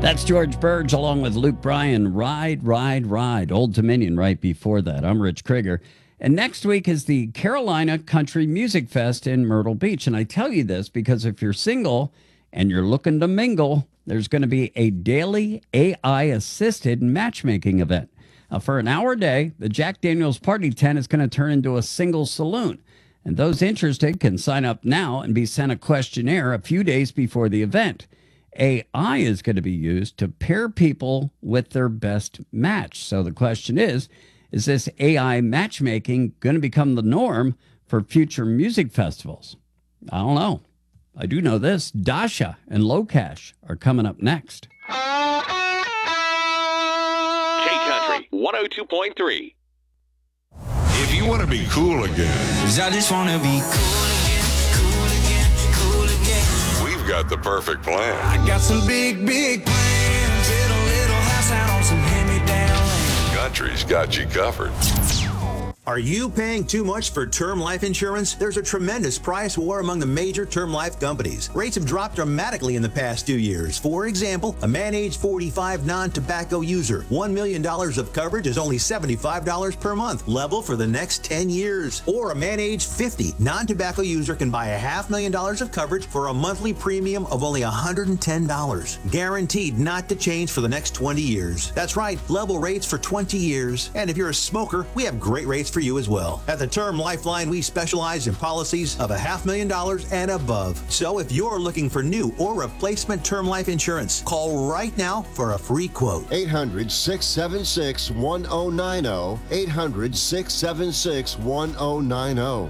That's George Burge along with Luke Bryan. Ride, Ride, Ride. Old Dominion right before that. I'm Rich Krieger. And next week is the Carolina Country Music Fest in Myrtle Beach. And I tell you this because if you're single and you're looking to mingle, there's going to be a daily AI-assisted matchmaking event. For an hour a day, the Jack Daniels Party Tent is going to turn into a single saloon. And those interested can sign up now and be sent a questionnaire a few days before the event. AI is going to be used to pair people with their best match. So the question is this AI matchmaking going to become the norm for future music festivals? I don't know. I do know this. Dasha and Locash are coming up next. K-Country 102.3. If you want to be cool again, 'cause I just want to be cool again. we've got the perfect plan. I got some big plans. Build a little house out on some hand-me-down land. Country's got you covered. Are you paying too much for term life insurance? There's a tremendous price war among the major term life companies. Rates have dropped dramatically in the past 2 years. For example, a man age 45 non-tobacco user, $1 million of coverage is only $75 per month, level for the next 10 years. Or a man age 50 non-tobacco user can buy $500,000 of coverage for a monthly premium of only $110, guaranteed not to change for the next 20 years. That's right, level rates for 20 years. And if you're a smoker, we have great rates for you as well. At the Term Lifeline, we specialize in policies of $500,000 and above. So if you're looking for new or replacement term life insurance, call right now for a free quote. 800-676-1090. 800-676-1090.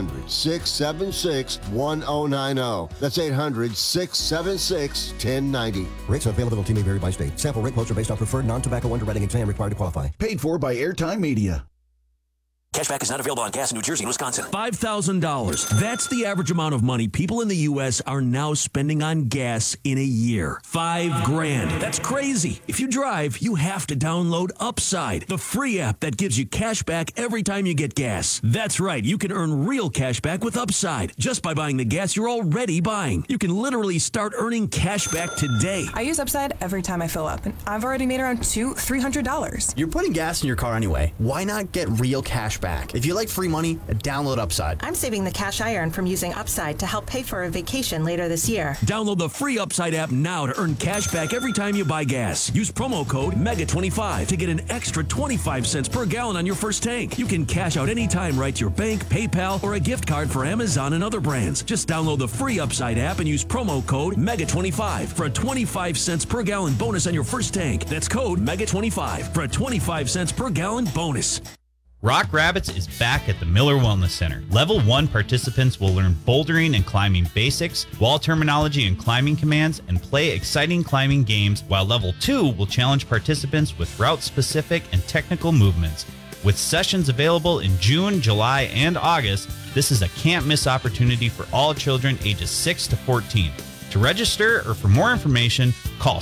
800-676-1090. That's 800-676-1090. Rates and availability may vary by state. Sample rate quotes are based on preferred non-tobacco underwriting exam required to qualify. Paid for by Airtime Media. Cashback is not available on gas in New Jersey and Wisconsin. $5,000. That's the average amount of money people in the U.S. are now spending on gas in a year. $5,000. That's crazy. If you drive, you have to download Upside, the free app that gives you cash back every time you get gas. That's right. You can earn real cash back with Upside just by buying the gas you're already buying. You can literally start earning cash back today. I use Upside every time I fill up, and I've already made around $300. You're putting gas in your car anyway. Why not get real cash back? If you like free money, download Upside. I'm saving the cash I earn from using Upside to help pay for a vacation later this year. Download the free Upside app now to earn cash back every time you buy gas. Use promo code MEGA25 to get an extra 25 cents per gallon on your first tank. You can cash out anytime right to your bank, PayPal, or a gift card for Amazon and other brands. Just download the free Upside app and use promo code MEGA25 for a 25 cents per gallon bonus on your first tank. That's code MEGA25 for a 25 cents per gallon bonus. Rock Rabbits is back at the Miller Wellness Center. Level 1 participants will learn bouldering and climbing basics, wall terminology and climbing commands, and play exciting climbing games, while Level 2 will challenge participants with route-specific and technical movements. With sessions available in June, July, and August, this is a can't-miss opportunity for all children ages 6 to 14. To register or for more information, call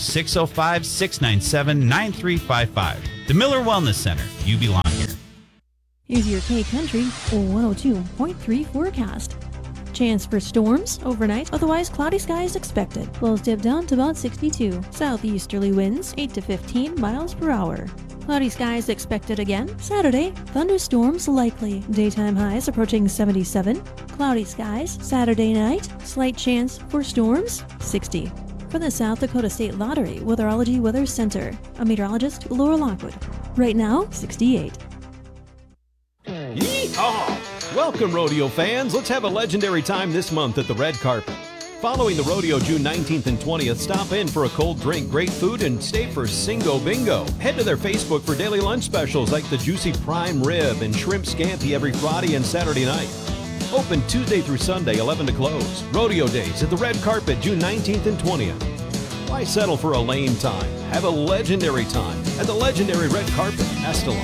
605-697-9355. The Miller Wellness Center. You belong here. Here's your K-Country 102.3 forecast. Chance for storms overnight, otherwise cloudy skies expected. Lows dip down to about 62. Southeasterly winds 8 to 15 miles per hour. Cloudy skies expected again. Saturday, thunderstorms likely. Daytime highs approaching 77. Cloudy skies. Saturday night, slight chance for storms, 60. From the South Dakota State Lottery Weatherology Weather Center, I'm meteorologist Laura Lockwood. Right now, 68. Yeehaw! Welcome, rodeo fans. Let's have a legendary time this month at the Red Carpet. Following the rodeo June 19th and 20th, stop in for a cold drink, great food, and stay for Singo Bingo. Head to their Facebook for daily lunch specials like the juicy prime rib and shrimp scampi every Friday and Saturday night. Open Tuesday through Sunday, 11 to close. Rodeo days at the Red Carpet June 19th and 20th. Why settle for a lame time? Have a legendary time at the legendary Red Carpet, Estelon.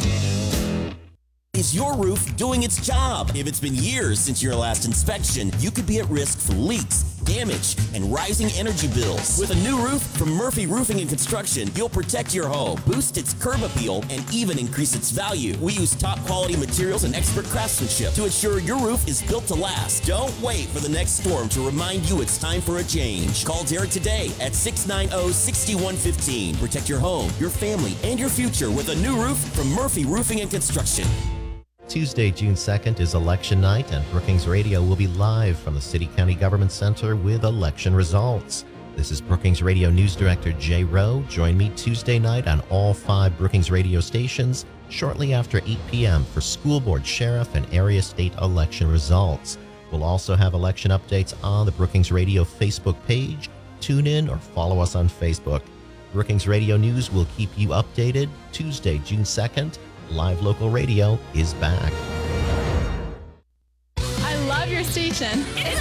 Is your roof doing its job? If it's been years since your last inspection, you could be at risk for leaks, damage, and rising energy bills. With a new roof from Murphy Roofing and Construction, you'll protect your home, boost its curb appeal, and even increase its value. We use top quality materials and expert craftsmanship to ensure your roof is built to last. Don't wait for the next storm to remind you it's time for a change. Call Derek today at 690-6115. Protect your home, your family, and your future with a new roof from Murphy Roofing and Construction. Tuesday, June 2nd is election night, and Brookings Radio will be live from the City County Government Center with election results. This is Brookings Radio News Director Jay Rowe. Join me Tuesday night on all 5 Brookings Radio stations shortly after 8 p.m. for school board, sheriff, and area state election results. We'll also have election updates on the Brookings Radio Facebook page. Tune in or follow us on Facebook. Brookings Radio News will keep you updated. Tuesday, June 2nd, Live Local Radio is back. I love your station.